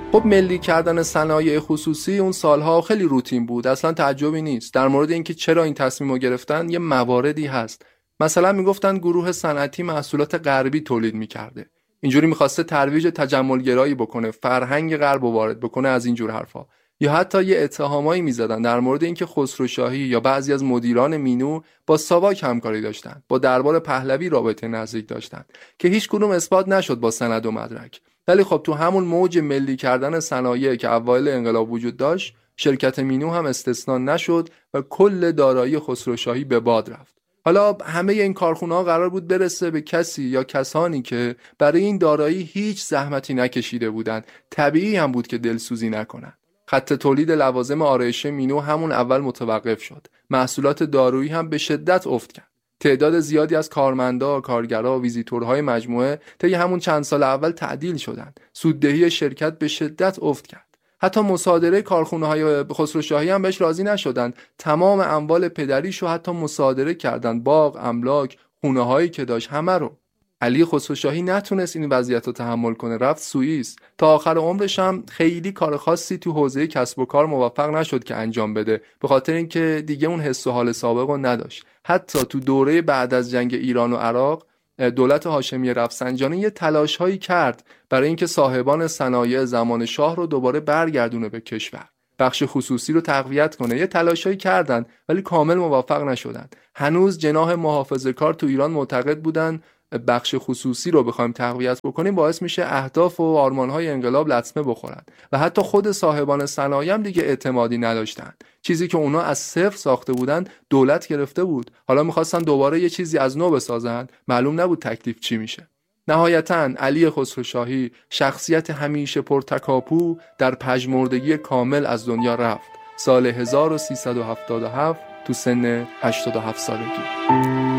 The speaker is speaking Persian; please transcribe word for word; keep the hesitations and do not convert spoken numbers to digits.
خب ملی کردن صنایع خصوصی اون سالها خیلی روتین بود، اصلا تعجبی نیست. در مورد اینکه چرا این تصمیم رو گرفتن یه مواردی هست. مثلا میگفتن گروه صنعتی محصولات غربی تولید میکرده، اینجوری میخواسته ترویج تجملگرایی بکنه، فرهنگ غرب رو وارد بکنه، از اینجور حرفا. یا حتی یه اتهامایی میزدن در مورد اینکه خسروشاهی یا بعضی از مدیران مینو با ساواک همکاری داشتن، با دربار پهلوی رابطه نزدیک داشتن که هیچ کدوم اثبات نشد با سند و مدرک. ولی خب تو همون موج ملی کردن صنایع که اوایل انقلاب وجود داشت، شرکت مینو هم استثنا نشد و کل دارایی خسروشاهی به باد رفت. حالا همه این کارخونه‌ها قرار بود برسه به کسی یا کسانی که برای این دارایی هیچ زحمتی نکشیده بودند. طبیعی هم بود که دلسوزی نکنن. خط تولید لوازم آرایشی مینو همون اول متوقف شد. محصولات دارویی هم به شدت افت کرد. تعداد زیادی از کارمندا، کارگرا و ویزیتورهای مجموعه طی همون چند سال اول تعدیل شدند. سوددهی شرکت به شدت افت کرد. حتی مصادره کارخونه‌های خسروشاهی هم بهش راضی نشدند. تمام اموال پدریشو حتی مصادره کردند، باغ، املاک، خونه‌هایی که داشت همه رو. علی خسروشاهی نتونست این وضعیت رو تحمل کنه، رفت سوئیس. تا آخر عمرش هم خیلی کار خاصی تو حوزه کسب و کار موفق نشد که انجام بده، به خاطر اینکه دیگه اون حس و حال سابق رو نداشت. حتی تو دوره بعد از جنگ ایران و عراق دولت هاشمی رفسنجانی یه تلاش‌هایی کرد برای اینکه صاحبان صنایع زمان شاه رو دوباره برگردونه به کشور، بخش خصوصی رو تقویت کنه. یه تلاشایی کردن ولی کامل موفق نشدن. هنوز جناح محافظه‌کار تو ایران معتقد بودن بخش خصوصی رو بخوایم تقویت بکنیم باعث میشه اهداف و آرمان‌های انقلاب لطمه بخورن و حتی خود صاحبان صنایع هم دیگه اعتمادی نداشتن. چیزی که اونا از صفر ساخته بودن دولت گرفته بود، حالا می‌خواستن دوباره یه چیزی از نو بسازن، معلوم نبود تکلیف چی میشه. نهایتاً علی خسروشاهی، شخصیت همیشه پرتکاپو، در پژمردگی کامل از دنیا رفت سال هزار و سیصد و هفتاد و هفت تو سن هشتاد و هفت سالگی.